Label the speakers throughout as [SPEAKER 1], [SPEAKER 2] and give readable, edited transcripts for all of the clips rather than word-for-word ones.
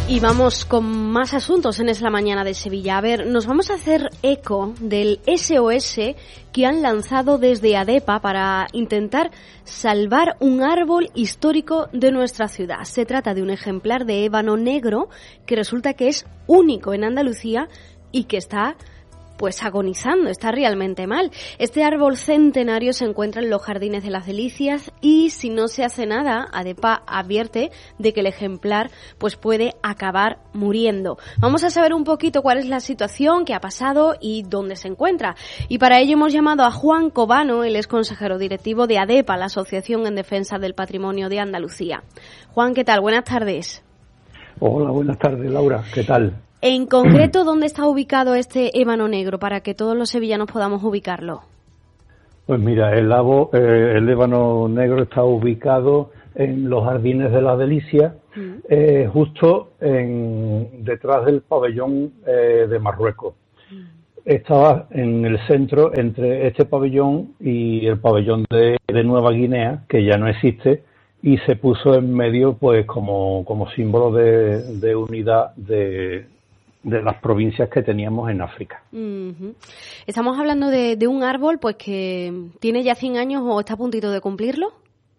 [SPEAKER 1] Y vamos con más asuntos en Es la Mañana de Sevilla. A ver, nos vamos a hacer eco del SOS que han lanzado desde ADEPA para intentar salvar un árbol histórico de nuestra ciudad. Se trata de un ejemplar de ébano negro que resulta que es único en Andalucía y que está pues agonizando, está realmente mal. Este árbol centenario se encuentra en los Jardines de las Delicias y si no se hace nada, ADEPA advierte de que el ejemplar pues puede acabar muriendo. Vamos a saber un poquito cuál es la situación, qué ha pasado y dónde se encuentra. Y para ello hemos llamado a Juan Cobano, él es consejero directivo de ADEPA, la Asociación en Defensa del Patrimonio de Andalucía. Juan, ¿qué tal? Buenas tardes.
[SPEAKER 2] Hola, buenas tardes, Laura. ¿Qué tal?
[SPEAKER 1] En concreto, ¿dónde está ubicado este ébano negro para que todos los sevillanos podamos ubicarlo?
[SPEAKER 2] Pues mira, el ébano negro está ubicado en los Jardines de la Delicia, justo detrás del pabellón de Marruecos. Estaba en el centro entre este pabellón y el pabellón de Nueva Guinea, que ya no existe, y se puso en medio pues como símbolo de unidad de las provincias que teníamos en África.
[SPEAKER 1] Estamos hablando de un árbol pues que tiene ya 100 años o está a puntito de cumplirlo.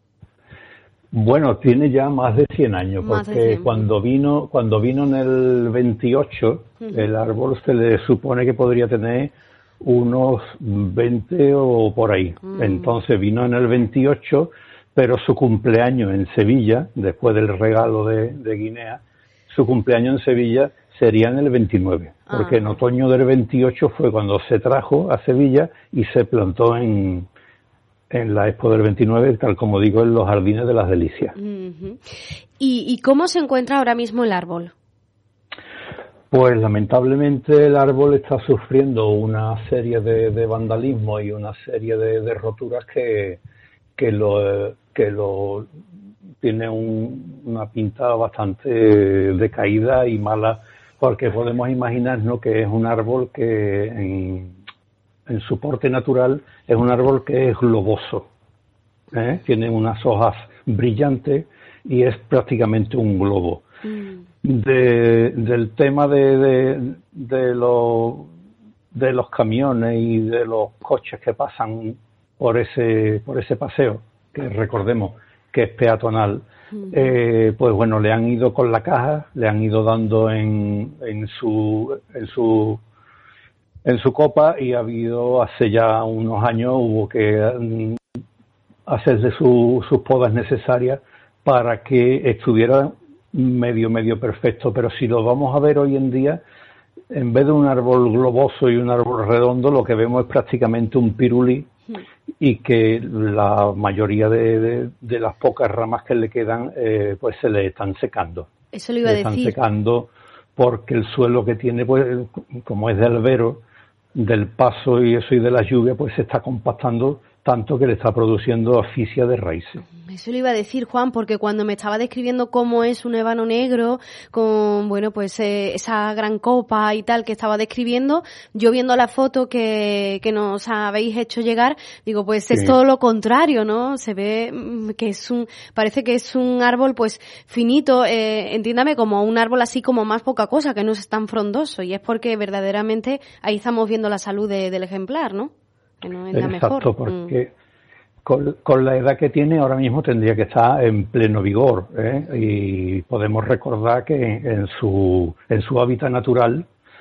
[SPEAKER 2] Bueno, tiene ya más de 100 años, porque cuando vino en el 28, el árbol se le supone que podría tener unos 20 o por ahí. Entonces vino en el 28, pero su cumpleaños en Sevilla, después del regalo de Guinea, su cumpleaños en Sevilla sería en el 29, porque en otoño del 28 fue cuando se trajo a Sevilla y se plantó en la Expo del 29, tal como digo, en los Jardines de las Delicias.
[SPEAKER 1] ¿Y cómo se encuentra ahora mismo el árbol?
[SPEAKER 2] Pues lamentablemente el árbol está sufriendo una serie de vandalismo y una serie de roturas que lo tiene una pinta bastante decaída y mala, porque podemos imaginarnos que es un árbol que en su porte natural es un árbol que es globoso, tiene unas hojas brillantes y es prácticamente un globo. Del tema de los camiones y de los coches que pasan por ese paseo, que recordemos que es peatonal, pues bueno, le han ido con la caja, le han ido dando en su copa, y ha habido hace ya unos años hubo que hacerle sus podas necesarias para que estuviera medio perfecto. Pero si lo vamos a ver hoy en día, en vez de un árbol globoso y un árbol redondo, lo que vemos es prácticamente un pirulí, y que la mayoría de las pocas ramas que le quedan pues se le están secando.
[SPEAKER 1] Eso lo iba a decir.
[SPEAKER 2] Se están secando porque el suelo que tiene, pues como es de albero, del paso y eso y de la lluvia, pues se está compactando tanto que le está produciendo asfixia de raíces.
[SPEAKER 1] Eso lo iba a decir, Juan, porque cuando me estaba describiendo cómo es un ébano negro con, bueno, pues esa gran copa y tal que estaba describiendo, yo viendo la foto que nos habéis hecho llegar, digo, pues sí, es todo lo contrario, ¿no? Se ve que parece que es un árbol pues finito, entiéndame, como un árbol así como más poca cosa, que no es tan frondoso, y es porque verdaderamente ahí estamos viendo la salud del ejemplar, ¿no? Que no es la mejor.
[SPEAKER 2] Exacto, porque con la edad que tiene ahora mismo tendría que estar en pleno vigor, y podemos recordar que en su hábitat natural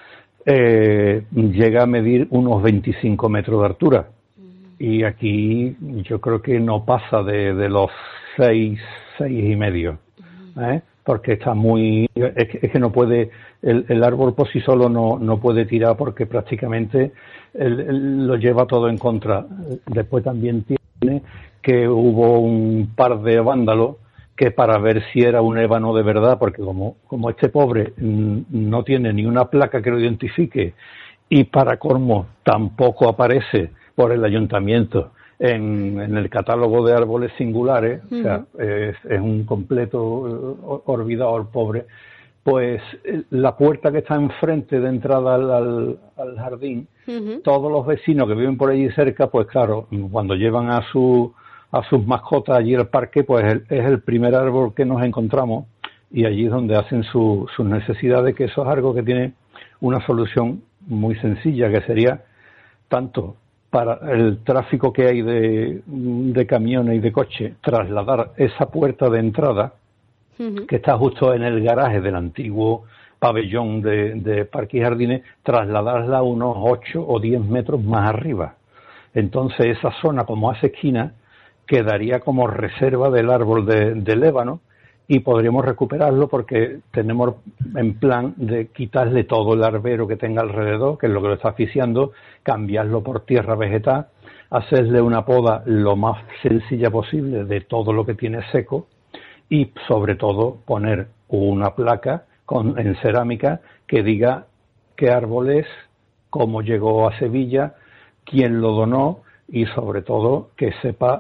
[SPEAKER 2] llega a medir unos 25 metros de altura, y aquí yo creo que no pasa de los 6 y medio, porque está es que no puede, el árbol por sí solo no puede tirar, porque prácticamente lo lleva todo en contra. Después también tiene que hubo un par de vándalos que, para ver si era un ébano de verdad, porque como este pobre no tiene ni una placa que lo identifique, y para colmo tampoco aparece por el ayuntamiento en el catálogo de árboles singulares, o sea, es un completo olvidado el pobre, pues la puerta que está enfrente de entrada al jardín, todos los vecinos que viven por allí cerca, pues claro, cuando llevan a sus mascotas allí al parque, pues es el primer árbol que nos encontramos, y allí es donde hacen sus necesidades, que eso es algo que tiene una solución muy sencilla, que sería tanto para el tráfico que hay de camiones y de coches, trasladar esa puerta de entrada, que está justo en el garaje del antiguo pabellón de Parques y Jardines, trasladarla unos 8 o 10 metros más arriba. Entonces esa zona, como hace esquina, quedaría como reserva del árbol del ébano, y podríamos recuperarlo porque tenemos en plan de quitarle todo el arbero que tenga alrededor, que es lo que lo está asfixiando, cambiarlo por tierra vegetal, hacerle una poda lo más sencilla posible de todo lo que tiene seco, y sobre todo poner una placa en cerámica que diga qué árbol es, cómo llegó a Sevilla, quién lo donó, y sobre todo que sepa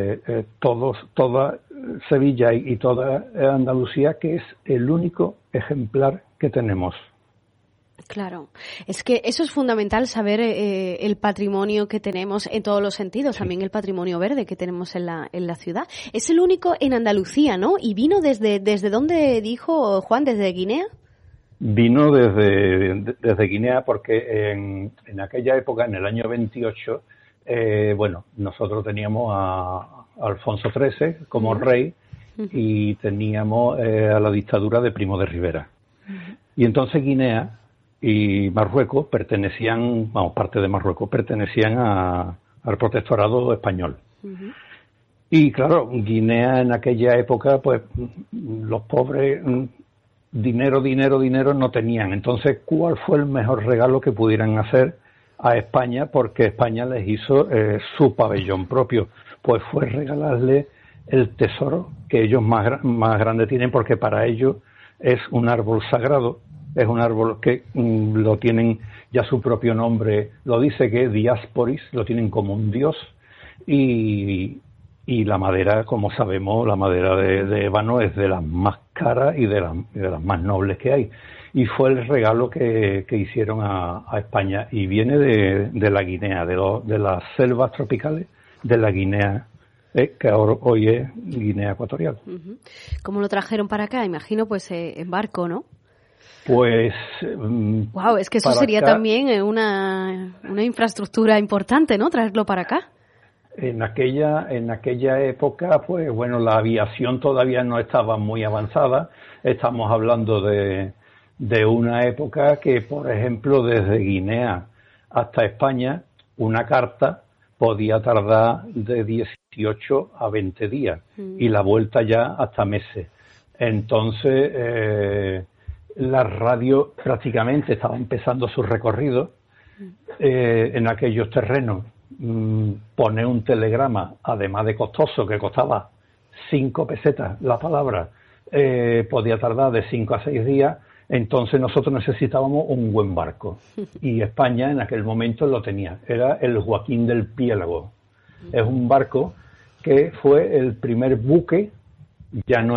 [SPEAKER 2] toda Sevilla y toda Andalucía que es el único ejemplar que tenemos.
[SPEAKER 1] Claro, es que eso es fundamental, saber el patrimonio que tenemos en todos los sentidos, también el patrimonio verde que tenemos en la ciudad. Es el único en Andalucía, ¿no? ¿Y vino desde dónde, dijo Juan, desde Guinea?
[SPEAKER 2] Vino desde Guinea porque en aquella época, en el año 28, nosotros teníamos a Alfonso XIII como rey y teníamos a la dictadura de Primo de Rivera. Y entonces Guinea y Marruecos parte de Marruecos pertenecían al protectorado español. Y claro, Guinea en aquella época, pues los pobres dinero no tenían. Entonces, ¿cuál fue el mejor regalo que pudieran hacer a España? Porque España les hizo su pabellón propio. Pues fue regalarle el tesoro que ellos más grande tienen, porque para ellos es un árbol sagrado. Es un árbol que lo tienen ya su propio nombre, lo dice, que Diasporis, lo tienen como un dios, y la madera, como sabemos, la madera de ébano es de las más caras y de las más nobles que hay. Y fue el regalo que hicieron a España, y viene de la Guinea, de las selvas tropicales de la Guinea, que hoy es Guinea Ecuatorial.
[SPEAKER 1] ¿Cómo lo trajeron para acá? Imagino pues en barco, ¿no?
[SPEAKER 2] Pues
[SPEAKER 1] wow, es que eso sería acá también una infraestructura importante, ¿no? Traerlo para acá.
[SPEAKER 2] En aquella época, pues bueno, la aviación todavía no estaba muy avanzada. Estamos hablando de una época que, por ejemplo, desde Guinea hasta España, una carta podía tardar de 18 a 20 días y la vuelta ya hasta meses. Entonces, la radio prácticamente estaba empezando su recorrido en aquellos terrenos. Poner un telegrama, además de costoso, que costaba 5 pesetas la palabra, podía tardar de 5 a 6 días. Entonces nosotros necesitábamos un buen barco, y España en aquel momento lo tenía. Era el Joaquín del Piélago. Es un barco que fue el primer buque. Ya no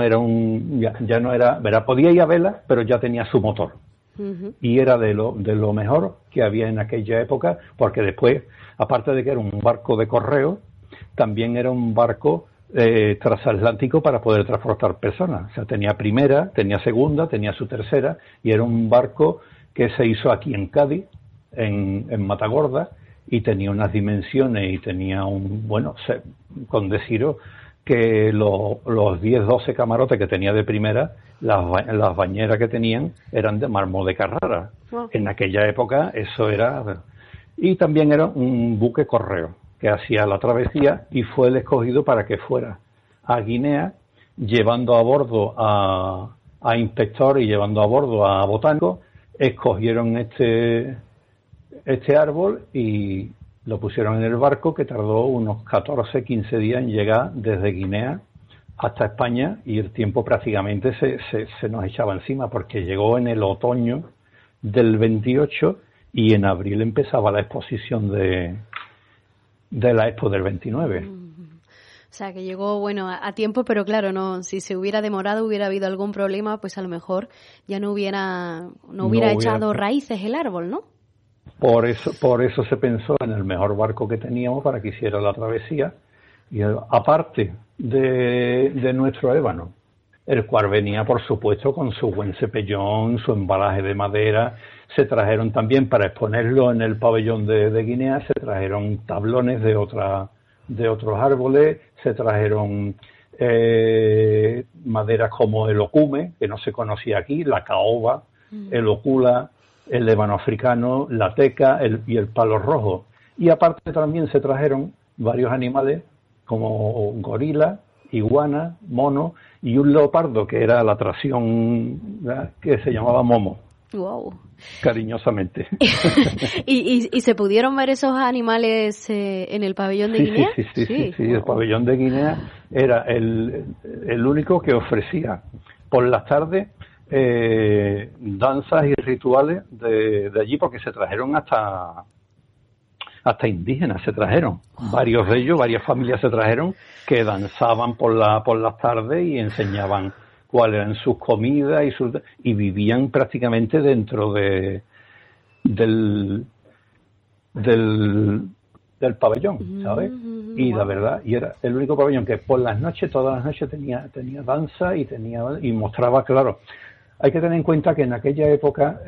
[SPEAKER 2] era, podía ir a vela, pero ya tenía su motor. Y era de lo mejor que había en aquella época, porque después, aparte de que era un barco de correo, también era un barco transatlántico para poder transportar personas. O sea, tenía primera, tenía segunda, tenía su tercera, y era un barco que se hizo aquí en Cádiz, en Matagorda, y tenía unas dimensiones y tenía con deciros que los 10-12 camarotes que tenía de primera, las bañeras que tenían eran de mármol de Carrara. Wow. En aquella época eso era. Y también era un buque correo que hacía la travesía, y fue el escogido para que fuera a Guinea, llevando a bordo a inspector y llevando a bordo a botánico. Escogieron este árbol y lo pusieron en el barco, que tardó unos 14-15 días en llegar desde Guinea hasta España, y el tiempo prácticamente se nos echaba encima, porque llegó en el otoño del 28 y en abril empezaba la exposición de la Expo del 29.
[SPEAKER 1] O sea, que llegó, a tiempo, pero claro, no, si se hubiera demorado, hubiera habido algún problema, pues a lo mejor ya no hubiera echado raíces el árbol, ¿no?
[SPEAKER 2] Por eso se pensó en el mejor barco que teníamos para que hiciera la travesía. Y aparte de nuestro ébano, el cual venía, por supuesto, con su buen cepellón, su embalaje de madera. Se trajeron también, para exponerlo en el pabellón de Guinea, se trajeron tablones de otros árboles, se trajeron maderas como el ocume, que no se conocía aquí, la caoba, el ocula, el ébano africano, la teca y el palo rojo. Y aparte también se trajeron varios animales como gorila, iguana, mono y un leopardo, que era la atracción, ¿verdad?, que se llamaba Momo.
[SPEAKER 1] Wow.
[SPEAKER 2] Cariñosamente.
[SPEAKER 1] ¿Y se pudieron ver esos animales en el pabellón de Guinea?
[SPEAKER 2] Sí. El pabellón de Guinea era el único que ofrecía por las tardes danzas y rituales de allí, porque se trajeron hasta indígenas, se trajeron. Varios de ellos, varias familias se trajeron, que danzaban por las tardes y enseñaban cuáles eran sus comidas y vivían prácticamente dentro del pabellón, ¿sabes? Y la verdad, y era el único pabellón que por las noches, todas las noches tenía danza y mostraba, claro. Hay que tener en cuenta que en aquella época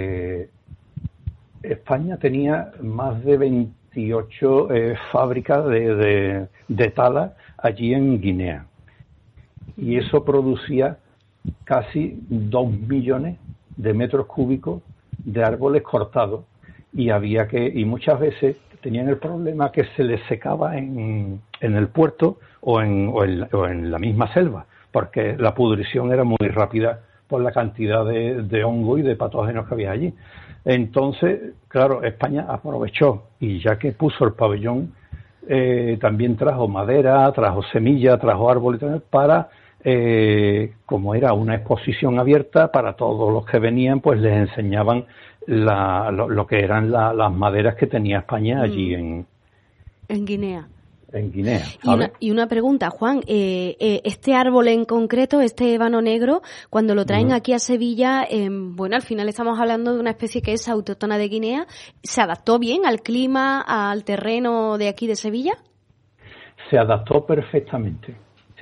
[SPEAKER 2] España tenía más de 28 fábricas de tala allí en Guinea. Y eso producía casi 2 millones de metros cúbicos de árboles cortados. Y muchas veces tenían el problema que se les secaba en el puerto o en la misma selva, porque la pudrición era muy rápida por la cantidad de hongo y de patógenos que había allí. Entonces, claro, España aprovechó, y ya que puso el pabellón, también trajo madera, trajo semilla, trajo árboles para, como era una exposición abierta para todos los que venían, pues les enseñaban lo que eran las maderas que tenía España allí en
[SPEAKER 1] Guinea.
[SPEAKER 2] En Guinea, ¿sabes?
[SPEAKER 1] Y una pregunta, Juan, este árbol en concreto, este ébano negro, cuando lo traen aquí a Sevilla, bueno, al final estamos hablando de una especie que es autóctona de Guinea, ¿se adaptó bien al clima, al terreno de aquí de Sevilla?
[SPEAKER 2] Se adaptó perfectamente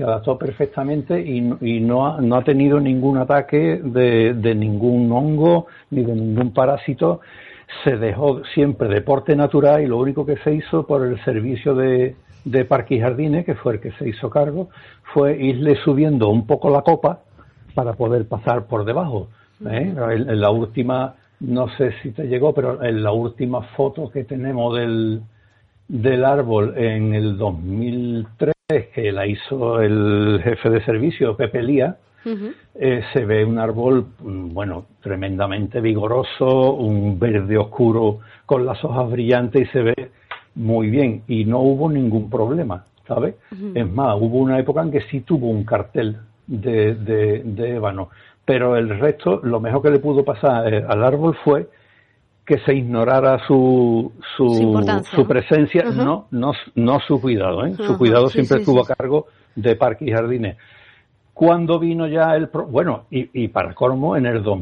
[SPEAKER 2] y no ha tenido ningún ataque de ningún hongo ni de ningún parásito. Se dejó siempre de porte natural y lo único que se hizo por el servicio de Parques y Jardines, que fue el que se hizo cargo, fue irle subiendo un poco la copa para poder pasar por debajo. En la última, no sé si te llegó, pero en la última foto que tenemos del árbol en el 2003, que la hizo el jefe de servicio, Pepe Lía, se ve un árbol, bueno, tremendamente vigoroso, un verde oscuro con las hojas brillantes, y se ve muy bien y no hubo ningún problema, ¿sabes? Es más, hubo una época en que sí tuvo un cartel de ébano, pero el resto, lo mejor que le pudo pasar al árbol fue que se ignorara su presencia, no su cuidado, Su cuidado siempre estuvo a cargo de Parques y Jardines. Cuando vino ya bueno, y para colmo, en el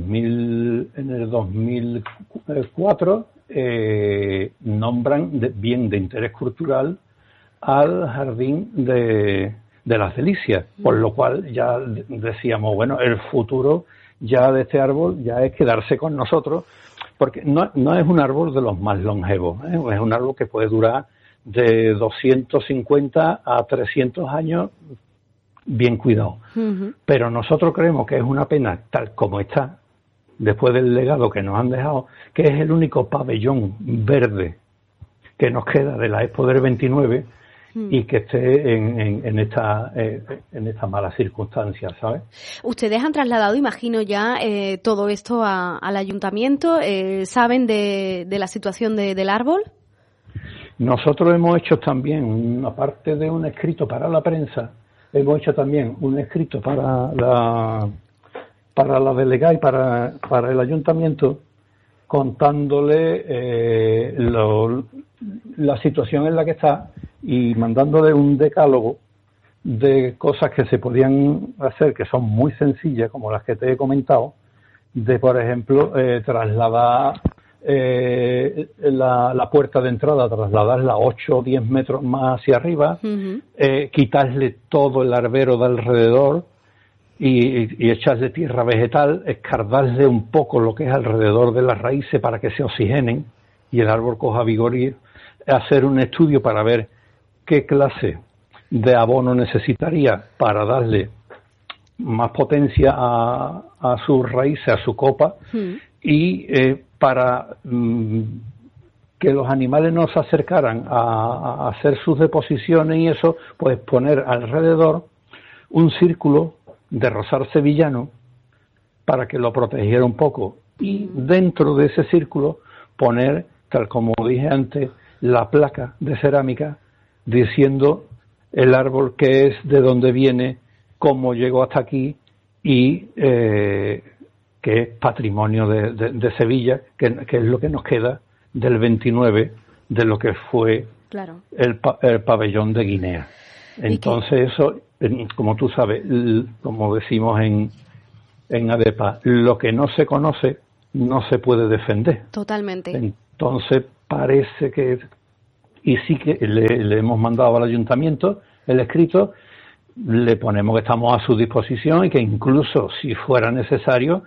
[SPEAKER 2] 2004 nombran bien de interés cultural al Jardín de las Delicias, por lo cual ya decíamos, bueno, el futuro ya de este árbol ya es quedarse con nosotros, porque no es un árbol de los más longevos, es un árbol que puede durar de 250 a 300 años bien cuidado. Pero nosotros creemos que es una pena, tal como está, después del legado que nos han dejado, que es el único pabellón verde que nos queda de la Expo del 29 y que esté en esta mala circunstancia, ¿sabes?
[SPEAKER 1] Ustedes han trasladado, imagino ya, todo esto al ayuntamiento. ¿Saben de la situación del árbol?
[SPEAKER 2] Nosotros hemos hecho también, aparte de un escrito para la prensa, hemos hecho también un escrito para la delegada y para el ayuntamiento, contándole la situación en la que está y mandándole un decálogo de cosas que se podían hacer, que son muy sencillas, como las que te he comentado, de, por ejemplo, trasladar la puerta de entrada, trasladarla 8 o 10 metros más hacia arriba, quitarle todo el arbero de alrededor, y echarle tierra vegetal, escardarle un poco lo que es alrededor de las raíces para que se oxigenen y el árbol coja vigor, y hacer un estudio para ver qué clase de abono necesitaría para darle más potencia a sus raíces, a su copa, y para que los animales no se acercaran a hacer sus deposiciones y eso, pues poner alrededor un círculo de rosal sevillano para que lo protegiera un poco, y dentro de ese círculo poner, tal como dije antes, la placa de cerámica diciendo el árbol que es, de dónde viene, cómo llegó hasta aquí, y que es patrimonio de Sevilla, que es lo que nos queda del 29 de lo que fue el pabellón de Guinea. Entonces eso, como tú sabes, como decimos en ADEPA, lo que no se conoce no se puede defender.
[SPEAKER 1] Totalmente.
[SPEAKER 2] Entonces parece que, y sí que le hemos mandado al ayuntamiento el escrito, le ponemos que estamos a su disposición y que incluso si fuera necesario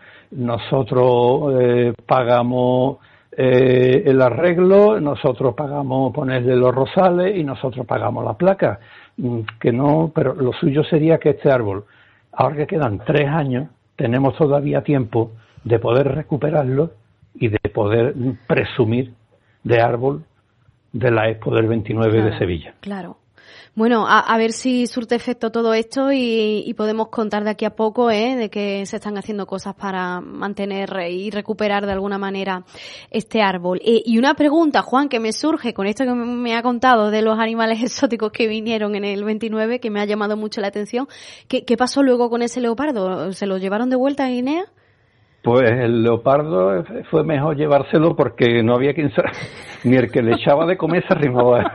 [SPEAKER 2] nosotros pagamos el arreglo, nosotros pagamos ponerle los rosales y nosotros pagamos la placa, que no, pero lo suyo sería que este árbol, ahora que quedan 3 años, tenemos todavía tiempo de poder recuperarlo y de poder presumir de árbol de la Expo del 29 de Sevilla.
[SPEAKER 1] Claro. Bueno, a ver si surte efecto todo esto y podemos contar de aquí a poco de que se están haciendo cosas para mantener y recuperar de alguna manera este árbol. Y una pregunta, Juan, que me surge con esto que me ha contado de los animales exóticos que vinieron en el 29, que me ha llamado mucho la atención. ¿Qué pasó luego con ese leopardo? ¿Se lo llevaron de vuelta a Guinea?
[SPEAKER 2] Pues el leopardo fue mejor llevárselo porque no había quien ni el que le echaba de comer se arrimaba.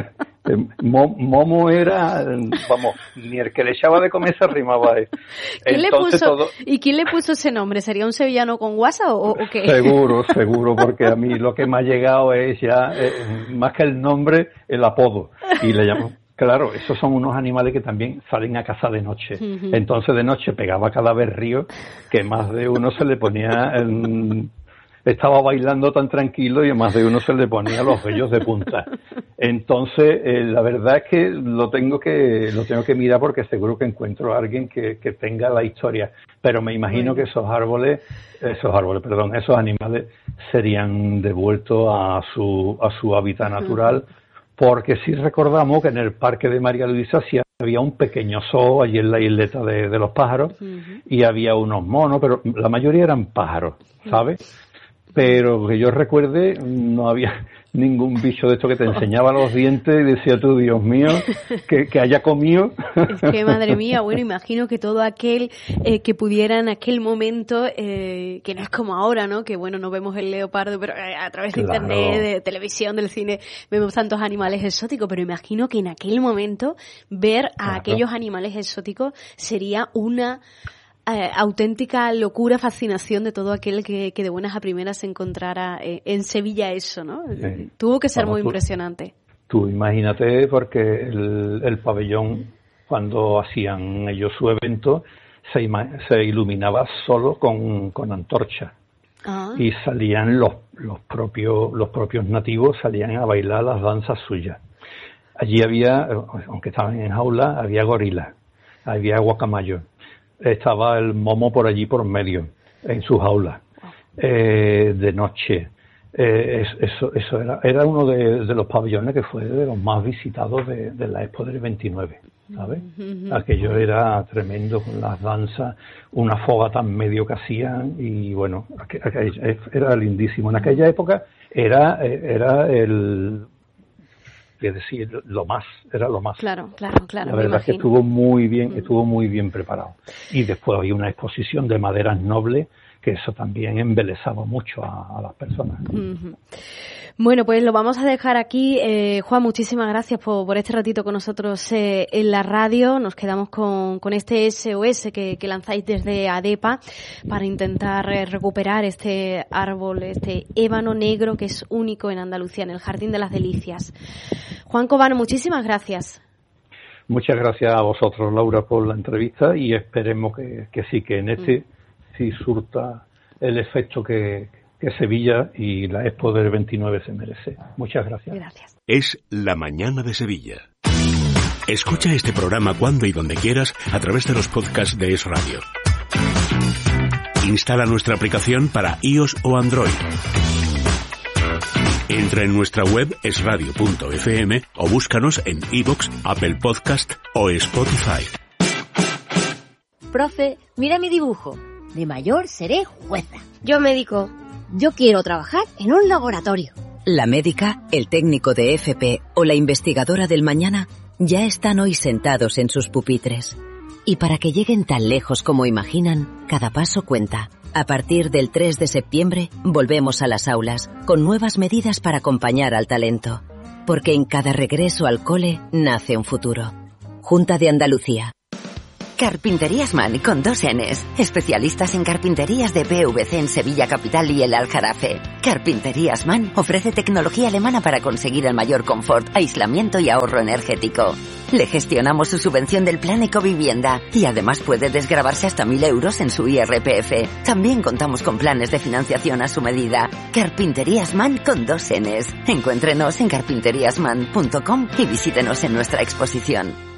[SPEAKER 2] Momo era, vamos, ni el que le echaba de comer se arrimaba.
[SPEAKER 1] ¿Y quién le puso ese nombre? ¿Sería un sevillano con guasa o qué?
[SPEAKER 2] Seguro, porque a mí lo que me ha llegado es ya, más que el nombre, el apodo. Y le llamo. Claro, esos son unos animales que también salen a cazar de noche. Entonces de noche pegaba cada berrío que más de uno se le ponía, estaba bailando tan tranquilo y a más de uno se le ponía los vellos de punta. Entonces la verdad es que lo tengo que mirar porque seguro que encuentro a alguien que tenga la historia. Pero me imagino que esos animales serían devueltos a su hábitat natural. Porque sí recordamos que en el Parque de María Luisa sí había un pequeño zoo allí en la isleta de los pájaros y había unos monos, pero la mayoría eran pájaros, ¿sabes? Pero que yo recuerde no había ningún bicho de esto que te enseñaba los dientes y decía tú, Dios mío, que haya comido.
[SPEAKER 1] Es que, madre mía, bueno, imagino que todo aquel que pudiera en aquel momento, que no es como ahora, ¿no? Que, bueno, no vemos el leopardo, pero a través de internet, de televisión, del cine, vemos tantos animales exóticos, pero imagino que en aquel momento ver a aquellos animales exóticos sería una auténtica locura, fascinación de todo aquel que de buenas a primeras se encontrara en Sevilla eso, ¿no? Sí. Tuvo que ser muy impresionante.
[SPEAKER 2] Tú imagínate, porque el pabellón, cuando hacían ellos su evento, se iluminaba solo con antorcha. Y salían los propios nativos, salían a bailar las danzas suyas. Allí había, aunque estaban en jaula, había gorilas, había guacamayos. Estaba el momo por allí por medio, en su jaula, de noche. Eso era uno de los pabellones que fue de los más visitados de la Expo del 29, ¿sabes? Aquello era tremendo, con las danzas, una fogata en medio que hacían, y bueno, era lindísimo. En aquella época era es decir, era lo más.
[SPEAKER 1] Claro.
[SPEAKER 2] La verdad es que estuvo muy bien preparado. Y después había una exposición de maderas nobles, que eso también embelesaba mucho a las personas.
[SPEAKER 1] Bueno, pues lo vamos a dejar aquí. Juan, muchísimas gracias por este ratito con nosotros en la radio. Nos quedamos con este SOS que lanzáis desde ADEPA para intentar recuperar este árbol, este ébano negro que es único en Andalucía, en el Jardín de las Delicias. Juan Cobano, muchísimas gracias.
[SPEAKER 2] muchas gracias a vosotros, Laura, por la entrevista, y esperemos que sí, que en este sí surta el efecto que Sevilla y la Expo del 29 se merece. Muchas gracias.
[SPEAKER 1] Gracias.
[SPEAKER 3] Es La Mañana de Sevilla. Escucha este programa cuando y donde quieras a través de los podcasts de Es Radio. Instala nuestra aplicación para iOS o Android. Entra en nuestra web esradio.fm o búscanos en iVoox, Apple Podcast o Spotify.
[SPEAKER 4] Profe, mira mi dibujo. De mayor seré jueza.
[SPEAKER 5] Yo médico.
[SPEAKER 4] Yo quiero trabajar en un laboratorio.
[SPEAKER 6] La médica, el técnico de FP o la investigadora del mañana ya están hoy sentados en sus pupitres. Y para que lleguen tan lejos como imaginan, cada paso cuenta. A partir del 3 de septiembre, volvemos a las aulas, con nuevas medidas para acompañar al talento. Porque en cada regreso al cole nace un futuro. Junta de Andalucía.
[SPEAKER 7] Carpinterías Man con 2 Ns. Especialistas en carpinterías de PVC en Sevilla Capital y el Aljarafe. Carpinterías Man ofrece tecnología alemana para conseguir el mayor confort, aislamiento y ahorro energético. Le gestionamos su subvención del Plan Ecovivienda y además puede desgravarse hasta 1.000 euros en su IRPF. También contamos con planes de financiación a su medida. Carpinterías Man con 2 Ns. Encuéntrenos en carpinteriasman.com y visítenos en nuestra exposición.